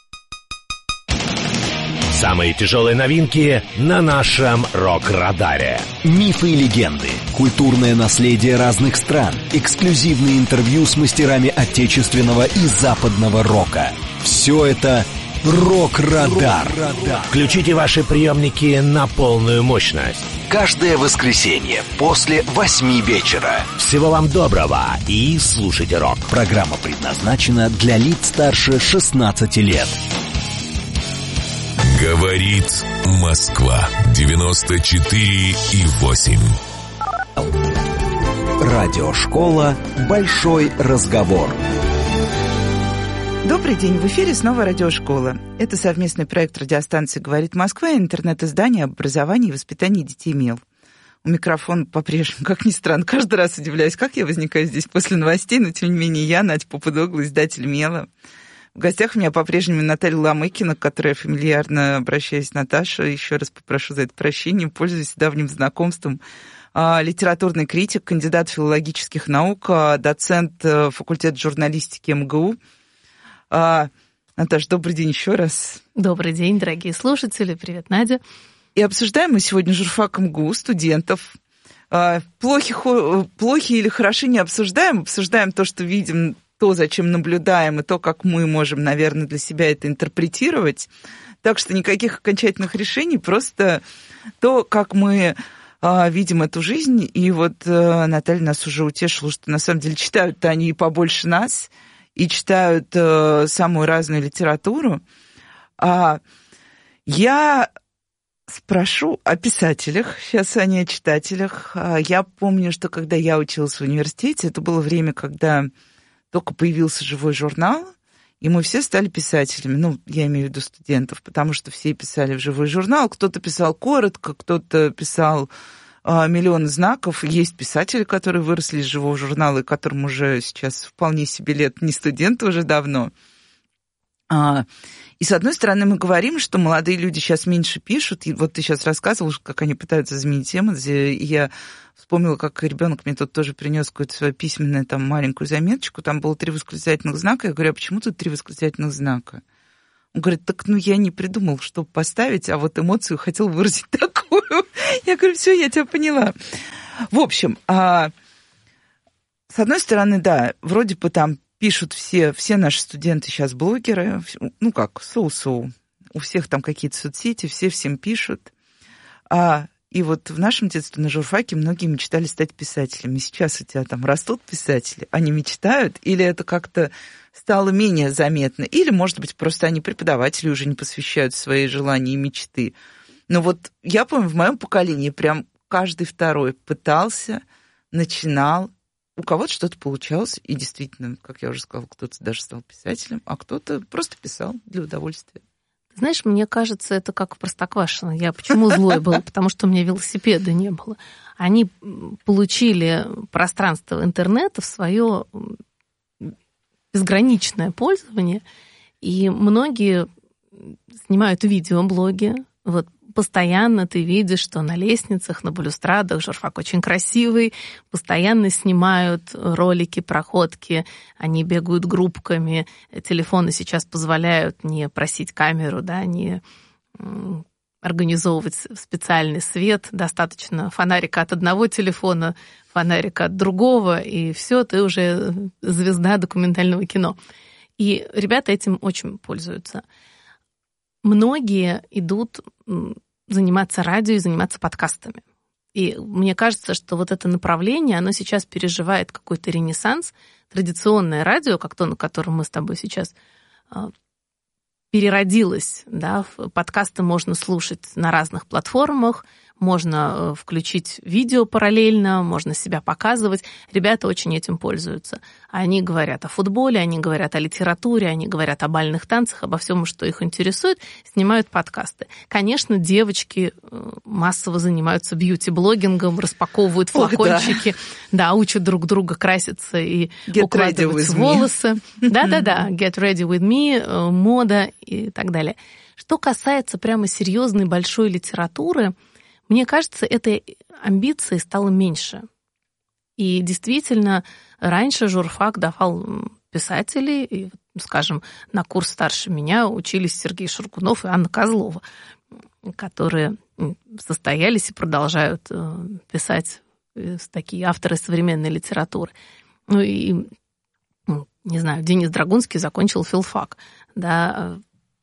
Самые тяжелые новинки на нашем рок-радаре. Мифы и легенды, культурное наследие разных стран, эксклюзивные интервью с мастерами отечественного и западного рока. Все это Рок-радар. Включите ваши приемники на полную мощность. Каждое воскресенье после восьми вечера. Всего вам доброго и слушайте рок. Программа предназначена для лиц старше шестнадцати лет. Говорит Москва. девяносто четыре и восемь. Радиошкола «Большой разговор». Добрый день, в эфире снова радиошкола. Это совместный проект радиостанции «Говорит Москва» и интернет-издание об образовании и воспитании детей МЕЛ. У микрофона по-прежнему, как ни странно, каждый раз удивляюсь, как я возникаю здесь после новостей, но тем не менее я, Надя Попудогла, издатель МЕЛа. В гостях у меня по-прежнему Наталья Ломыкина, к которой я фамильярно обращаюсь, Наташа. Еще раз попрошу за это прощения, пользуюсь давним знакомством. Литературный критик, кандидат филологических наук, доцент факультета журналистики МГУ. Наташа, добрый день еще раз. Добрый день, дорогие слушатели. Привет, Надя. И обсуждаем мы сегодня журфак МГУ, студентов. Плохи, плохи или хороши не обсуждаем, обсуждаем то, что видим, то, зачем наблюдаем, и то, как мы можем, наверное, для себя это интерпретировать. Так что никаких окончательных решений, просто то, как мы а, видим эту жизнь. И вот а, Наталья нас уже утешила, что на самом деле читают-то они и побольше нас, и читают а, самую разную литературу. А, я спрошу о писателях, сейчас о не о читателях. А, я помню, что когда я училась в университете, это было время, когда только появился живой журнал, и мы все стали писателями. Ну, я имею в виду студентов, потому что все писали в живой журнал. Кто-то писал коротко, кто-то писал а, миллионы знаков. Есть писатели, которые выросли из живого журнала, и которым уже сейчас вполне себе лет, не студенты уже давно. А, и, с одной стороны, мы говорим, что молодые люди сейчас меньше пишут. И вот ты сейчас рассказывал, как они пытаются заменить тему. И я вспомнила, как ребенок мне тут тоже принес какую-то свою письменную там маленькую заметочку. Там было три восклицательных знака. Я говорю, а почему тут три восклицательных знака? Он говорит, так ну я не придумал, что поставить, а вот эмоцию хотел выразить такую. Я говорю, все, я тебя поняла. В общем, а, с одной стороны, да, вроде бы там пишут все, все наши студенты сейчас блогеры, ну как, соу-соу, у всех там какие-то соцсети, все всем пишут. А, и вот в нашем детстве на журфаке многие мечтали стать писателями. Сейчас у тебя там растут писатели, они мечтают, или это как-то стало менее заметно, или, может быть, просто они преподаватели уже не посвящают свои желания и мечты. Но вот я помню, в моем поколении прям каждый второй пытался, начинал, у кого-то что-то получалось, и действительно, как я уже сказала, кто-то даже стал писателем, а кто-то просто писал для удовольствия. Знаешь, мне кажется, это как в Простоквашино. Я почему злой была? Потому что у меня велосипеда не было. Они получили пространство интернета в свое безграничное пользование, и многие снимают видеоблоги. Вот постоянно ты видишь, что на лестницах, на балюстрадах журфак очень красивый, постоянно снимают ролики, проходки, они бегают группками, телефоны сейчас позволяют не просить камеру, да, не организовывать специальный свет, достаточно фонарика от одного телефона, фонарика от другого, и все, ты уже звезда документального кино. И ребята этим очень пользуются. Многие идут заниматься радио и заниматься подкастами. И мне кажется, что вот это направление, оно сейчас переживает какой-то ренессанс. Традиционное радио, как то, на котором мы с тобой сейчас, переродилось. Да? Подкасты можно слушать на разных платформах, можно включить видео параллельно, можно себя показывать. Ребята очень этим пользуются. Они говорят о футболе, они говорят о литературе, они говорят о бальных танцах, обо всем, что их интересует, снимают подкасты. Конечно, девочки массово занимаются бьюти-блогингом, распаковывают флакончики, Ох, да. да, учат друг друга краситься и get укладывать волосы. Да-да-да, get ready with me, мода и так далее. Что касается прямо серьезной большой литературы, мне кажется, этой амбиции стало меньше. И действительно, раньше журфак давал писателей, и, скажем, на курс старше меня учились Сергей Шургунов и Анна Козлова, которые состоялись и продолжают писать такие авторы современной литературы. Ну и, не знаю, Денис Драгунский закончил филфак, да,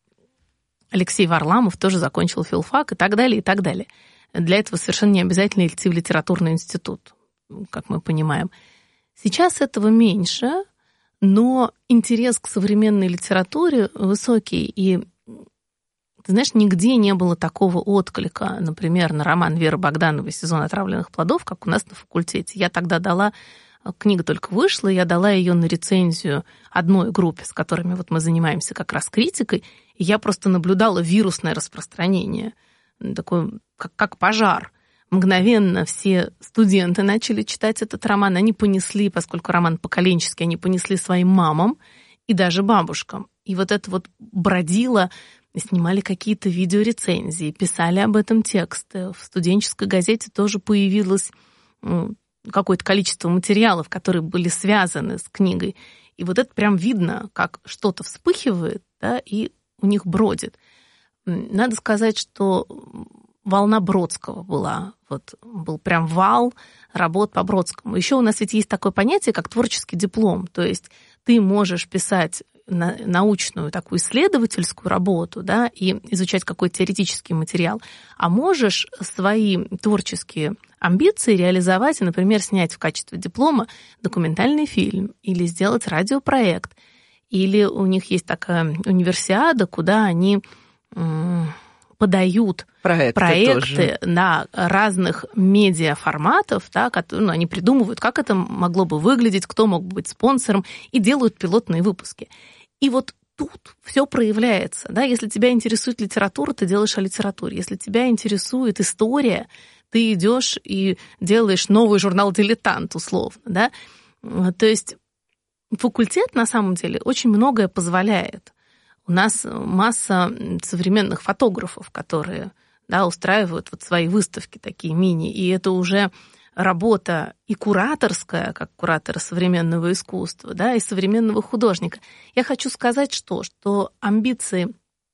Алексей Варламов тоже закончил филфак и так далее, и так далее. Для этого совершенно не обязательно идти в литературный институт, как мы понимаем. Сейчас этого меньше, но интерес к современной литературе высокий. И, ты знаешь, нигде не было такого отклика, например, на роман Веры Богдановой «Сезон отравленных плодов», как у нас на факультете. Я тогда дала, книга только вышла, я дала ее на рецензию одной группе, с которыми вот мы занимаемся как раз критикой, и я просто наблюдала вирусное распространение, такое, как, как пожар. Мгновенно все студенты начали читать этот роман. Они понесли, поскольку роман поколенческий, они понесли своим мамам и даже бабушкам. И вот это вот бродило, снимали какие-то видеорецензии, писали об этом тексты. В студенческой газете тоже появилось какое-то количество материалов, которые были связаны с книгой. И вот это прям видно, как что-то вспыхивает, да, и у них бродит. Надо сказать, что волна Бродского была. Вот был прям вал работ по Бродскому. Еще у нас ведь есть такое понятие, как творческий диплом. То есть ты можешь писать научную такую исследовательскую работу, да, и изучать какой-то теоретический материал, а можешь свои творческие амбиции реализовать и, например, снять в качестве диплома документальный фильм или сделать радиопроект. Или у них есть такая универсиада, куда они подают проекты, проекты на разных медиаформатов, да, которые, ну, они придумывают, как это могло бы выглядеть, кто мог бы быть спонсором, и делают пилотные выпуски. И вот тут все проявляется. Да? Если тебя интересует литература, ты делаешь о литературе. Если тебя интересует история, ты идешь и делаешь новый журнал «Дилетант», условно. Да? То есть факультет, на самом деле, очень многое позволяет. У нас масса современных фотографов, которые, да, устраивают вот свои выставки такие мини, и это уже работа и кураторская, как куратора современного искусства, да, и современного художника. Я хочу сказать, что, что амбиции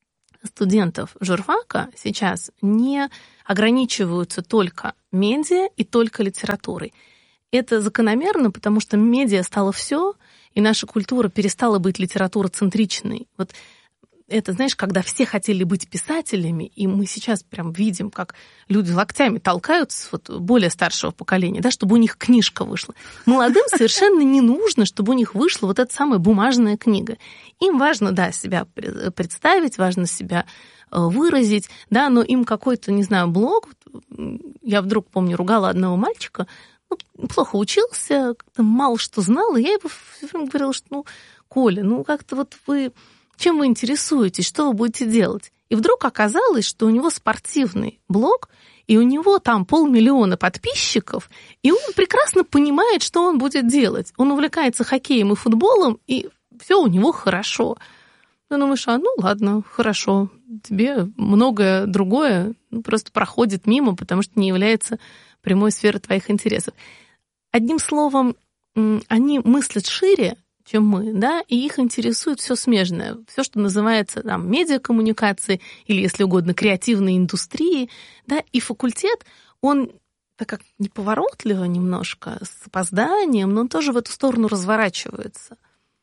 студентов журфака сейчас не ограничиваются только медиа и только литературой. Это закономерно, потому что медиа стало все, и наша культура перестала быть литературоцентричной. Вот это, знаешь, когда все хотели быть писателями, и мы сейчас прям видим, как люди локтями толкаются, вот, более старшего поколения, да, чтобы у них книжка вышла. Молодым совершенно не нужно, чтобы у них вышла вот эта самая бумажная книга. Им важно, да, себя представить, важно себя выразить, да, но им какой-то, не знаю, блог. Я вдруг, помню, ругала одного мальчика, ну, плохо учился, мало что знал, и я ему все время говорила, что, ну, Коля, ну, как-то вот вы... Чем вы интересуетесь, что вы будете делать? И вдруг оказалось, что у него спортивный блог, и у него там полмиллиона подписчиков, и он прекрасно понимает, что он будет делать. Он увлекается хоккеем и футболом, и все у него хорошо. Ты думаешь, а ну ладно, хорошо, тебе многое другое ну, просто проходит мимо, потому что не является прямой сферой твоих интересов. Одним словом, они мыслят шире, чем мы, да, и их интересует все смежное, все, что называется там медиакоммуникации или, если угодно, креативной индустрии, да, и факультет, он так как неповоротливо немножко, с опозданием, но он тоже в эту сторону разворачивается.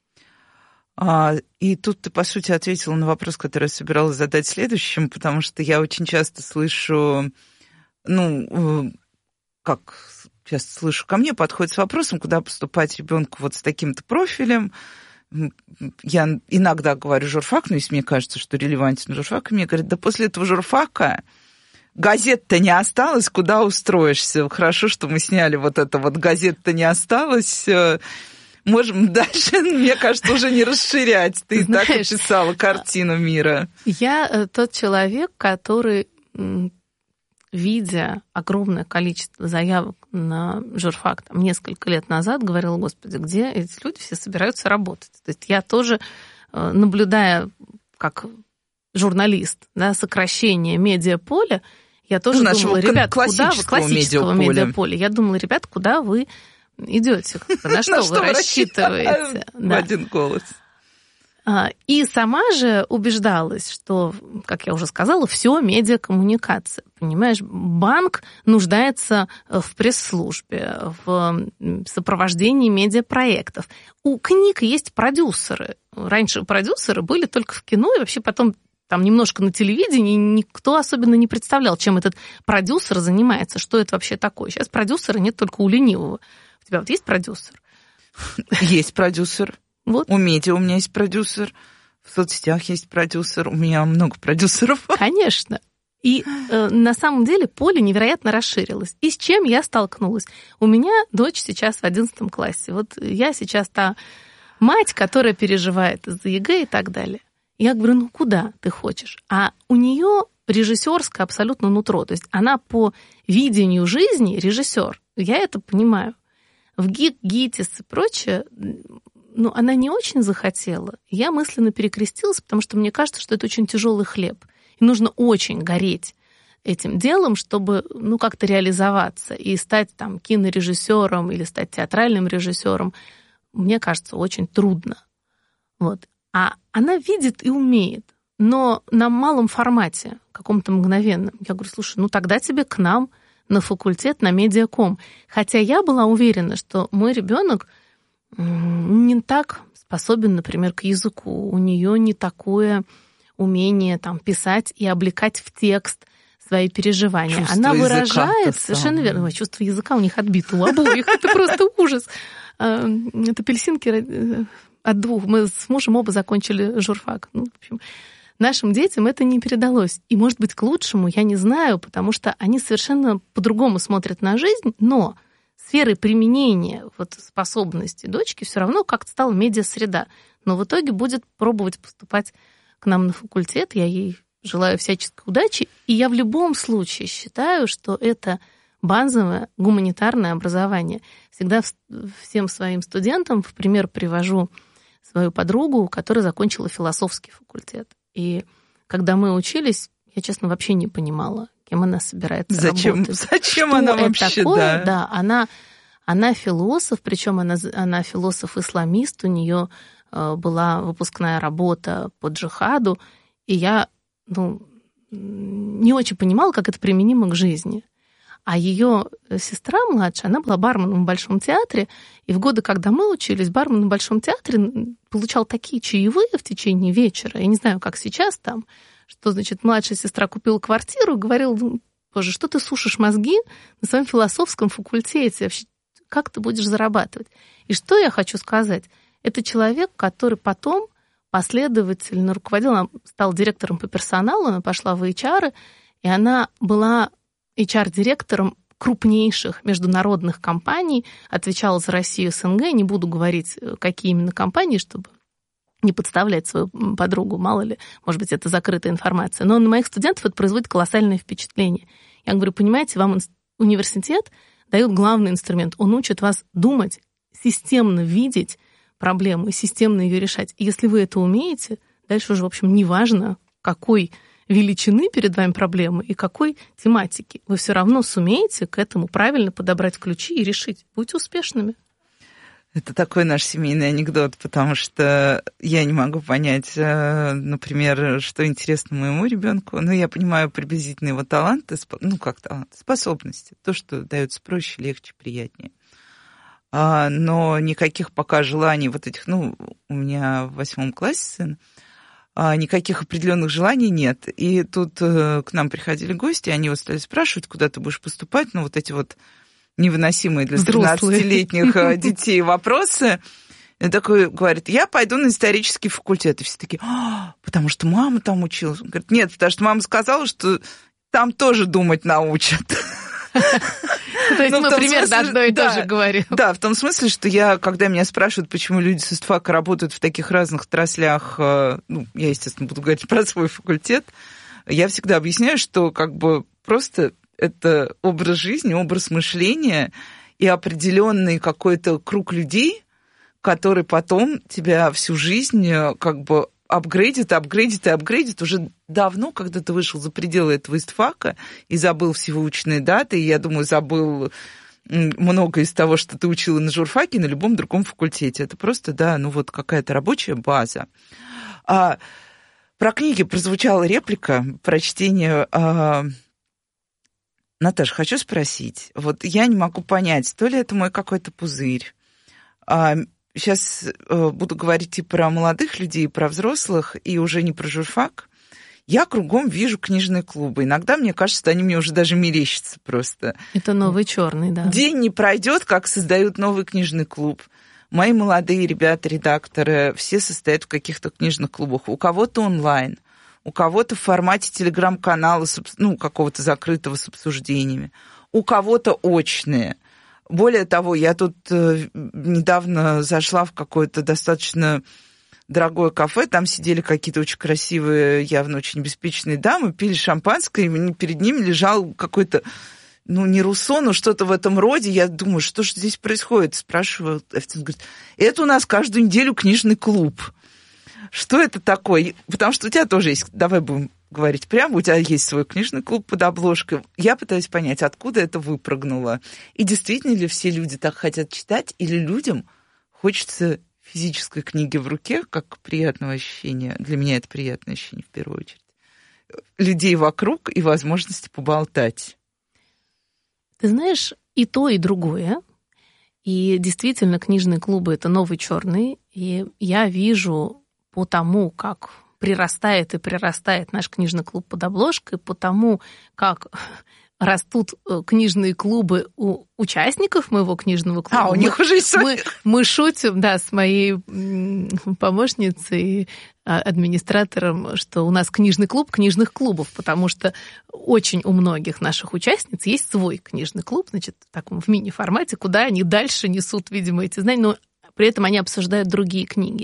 А, и тут ты, по сути, ответила на вопрос, который я собиралась задать следующим, потому что я очень часто слышу, ну, как... Часто слышу, ко мне подходят с вопросом, куда поступать ребенку вот с таким-то профилем. Я иногда говорю журфак, но если мне кажется, что релевантен журфак, и мне говорят, да после этого журфака газет-то не осталось, куда устроишься? Хорошо, что мы сняли вот это вот «газет-то не осталось». Можем дальше, мне кажется, уже не расширять. Ты Знаешь, так описала картину мира. Я тот человек, который... видя огромное количество заявок на журфак там, несколько лет назад, говорила, господи, где эти люди все собираются работать? То есть я тоже, наблюдая как журналист, да, сокращение медиаполя, я тоже ну, думала, ребят, куда вы, классического медиаполя. медиаполя, я думала, ребят, куда вы идете? На что вы рассчитываете? В один голос. И сама же убеждалась, что, как я уже сказала, все медиакоммуникация. Понимаешь, банк нуждается в пресс-службе, в сопровождении медиапроектов. У книг есть продюсеры. Раньше продюсеры были только в кино, и вообще потом там немножко на телевидении никто особенно не представлял, чем этот продюсер занимается, что это вообще такое. Сейчас продюсера нет только у ленивого. У тебя вот есть продюсер? Есть продюсер. Вот. У медиа у меня есть продюсер, в соцсетях есть продюсер, у меня много продюсеров. Конечно. И э, на самом деле поле невероятно расширилось. И с чем я столкнулась? У меня дочь сейчас в одиннадцатом классе. Вот я сейчас та мать, которая переживает из-за ЕГЭ и так далее. Я говорю, ну куда ты хочешь? А у нее режиссерское абсолютно нутро. То есть она по видению жизни режиссер. Я это понимаю. В ГИК, ГИТИС и прочее... Ну, она не очень захотела. Я мысленно перекрестилась, потому что мне кажется, что это очень тяжелый хлеб. И нужно очень гореть этим делом, чтобы, ну, как-то реализоваться и стать там кинорежиссером или стать театральным режиссером. Мне кажется, очень трудно. Вот. А она видит и умеет, но на малом формате, каком-то мгновенном. Я говорю, слушай, ну тогда тебе к нам на факультет, на медиаком. Хотя я была уверена, что мой ребенок не так способен, например, к языку. У нее не такое умение там, писать и облекать в текст свои переживания. Чувство Она выражает, совершенно верно, чувство языка у них отбито у обоих. Это просто ужас. Это апельсинки от двух. Мы с мужем оба закончили журфак. Ну, в общем, нашим детям это не передалось. И, может быть, к лучшему, я не знаю, потому что они совершенно по-другому смотрят на жизнь, но сферой применения вот, способностей дочки все равно как-то стала медиасреда. Но в итоге будет пробовать поступать к нам на факультет. Я ей желаю всяческой удачи. И я в любом случае считаю, что это базовое гуманитарное образование. Всегда всем своим студентам в пример привожу свою подругу, которая закончила философский факультет. И когда мы учились, я, честно, вообще не понимала, кем она собирается зачем, работать. Зачем что она это вообще, такое? да. Да, она, она философ, причем она, она философ-исламист, у нее э, была выпускная работа по джихаду, и я ну, не очень понимала, как это применимо к жизни. А ее сестра младшая, она была барменом в Большом театре, и в годы, когда мы учились, бармен в Большом театре получал такие чаевые в течение вечера. Я не знаю, как сейчас там, что, значит, младшая сестра купила квартиру и говорила: боже, что ты сушишь мозги на своем философском факультете? Вообще, как ты будешь зарабатывать? И что я хочу сказать? Это человек, который потом последовательно руководил, она стала директором по персоналу, она пошла в эйч ар, и она была эйч ар-директором крупнейших международных компаний, отвечала за Россию, СНГ. Не буду говорить, какие именно компании, чтобы не подставлять свою подругу, мало ли, может быть, это закрытая информация. Но на моих студентов это производит колоссальное впечатление. Я говорю, понимаете, вам университет дает главный инструмент. Он учит вас думать, системно видеть проблему и системно ее решать. И если вы это умеете, дальше уже, в общем, неважно, какой величины перед вами проблемы и какой тематики. Вы все равно сумеете к этому правильно подобрать ключи и решить. Будьте успешными. Это такой наш семейный анекдот, потому что я не могу понять, например, что интересно моему ребенку. Ну, я понимаю приблизительно его таланты, ну, как таланты, способности. То, что дается проще, легче, приятнее. Но никаких пока желаний вот этих, ну, у меня в восьмом классе сын, никаких определенных желаний нет. И тут к нам приходили гости, они вот стали спрашивать, куда ты будешь поступать, ну, вот эти вот невыносимые для тринадцатилетних детей вопросы. И такой говорит, я пойду на исторический факультет. И все такие, а, потому что мама там училась. Он говорит, нет, потому что мама сказала, что там тоже думать научат. То есть мы примерно одно и то же говорим. Да, в том смысле, что я, когда меня спрашивают, почему люди с ИСТФАКа работают в таких разных отраслях, ну, я, естественно, буду говорить про свой факультет, я всегда объясняю, что как бы просто это образ жизни, образ мышления и определенный какой-то круг людей, который потом тебя всю жизнь как бы апгрейдит, апгрейдит и апгрейдит уже давно, когда ты вышел за пределы этого ИСТФАКа и забыл все выученные даты, и, я думаю, забыл многое из того, что ты учила на журфаке, на любом другом факультете. Это просто, да, ну вот какая-то рабочая база. А, про книги прозвучала реплика, про чтение. А, Наташа, хочу спросить. Вот я не могу понять, то ли это мой какой-то пузырь. А, сейчас буду говорить и про молодых людей, и про взрослых, и уже не про журфак. Я кругом вижу книжные клубы. Иногда мне кажется, что они мне уже даже мерещатся просто. Это новый черный, да. День не пройдет, как создают новый книжный клуб. Мои молодые ребята, редакторы, все состоят в каких-то книжных клубах. У кого-то онлайн, у кого-то в формате телеграм-канала, ну, какого-то закрытого с обсуждениями, у кого-то очные. Более того, я тут недавно зашла в какое-то достаточно дорогое кафе, там сидели какие-то очень красивые, явно очень обеспеченные дамы, пили шампанское, и перед ними лежал какой-то, ну, не руссо, но что-то в этом роде. Я думаю, что же здесь происходит? Спрашиваю, официант говорит, это у нас каждую неделю книжный клуб. Что это такое? Потому что у тебя тоже есть, давай будем говорить прямо, у тебя есть свой книжный клуб под обложкой. Я пытаюсь понять, откуда это выпрыгнуло. И действительно ли все люди так хотят читать, или людям хочется физической книги в руке, как приятного ощущения, для меня это приятное ощущение в первую очередь, людей вокруг и возможности поболтать. Ты знаешь, и то, и другое. И действительно, книжные клубы — это новый черный. И я вижу по тому, как прирастает и прирастает наш книжный клуб под обложкой, по тому, как растут книжные клубы у участников моего книжного клуба. А, у них мы, уже есть мы, мы шутим, да, с моей помощницей, администратором, что у нас книжный клуб книжных клубов, потому что очень у многих наших участниц есть свой книжный клуб, значит, в таком в мини-формате, куда они дальше несут, видимо, эти знания, но при этом они обсуждают другие книги.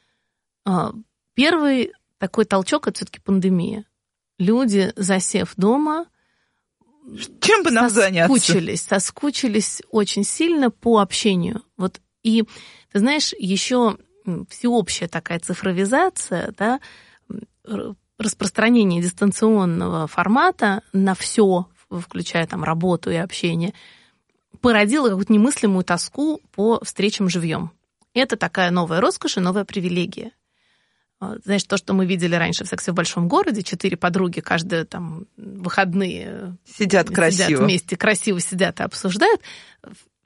Первый такой толчок — это все-таки пандемия. Люди, засев дома, чем бы нам соскучились, заняться? Соскучились очень сильно по общению. Вот. И, ты знаешь, еще всеобщая такая цифровизация, да, распространение дистанционного формата на все, включая там работу и общение, породило какую-то немыслимую тоску по встречам живьем. Это такая новая роскошь и новая привилегия. Знаешь, то, что мы видели раньше в «Сексе в большом городе», четыре подруги каждые там выходные сидят красиво. Сидят вместе, красиво сидят и обсуждают.